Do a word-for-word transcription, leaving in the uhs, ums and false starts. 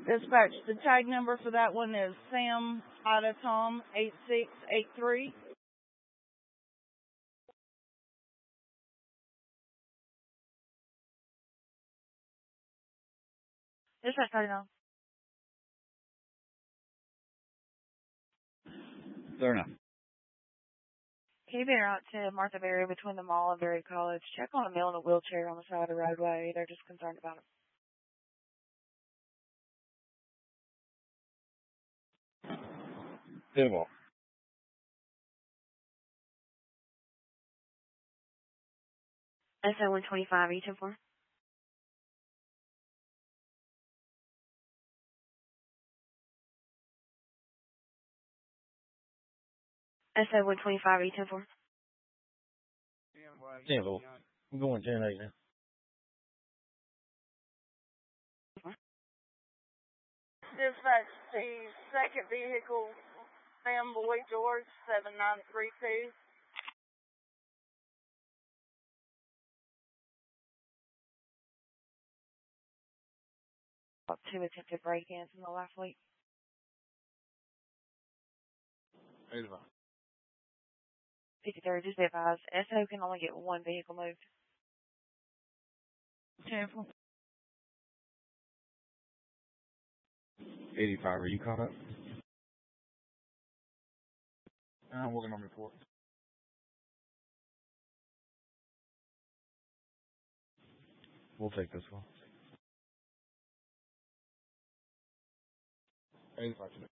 Dispatch, the tag number for that one is Sam Ida Tom eight six eight three. Dispatch, how do you know? Fair enough. Can you be out to Martha Berry between the mall and Berry College? Check on a male in a wheelchair on the side of the roadway. They're just concerned about him. Table. S O one twenty-five, E ten four. S O one twenty-five, E ten four. Table. I'm going ten eight now. Dispatch, the second vehicle, Sam Boy George seven nine three two. Two attempted break-ins in the last week. eighty-five. fifty-three, just be advised, S O can only get one vehicle moved. Careful. eighty-five, are you caught up? I'm working on report. We'll take this one. eighty-five today.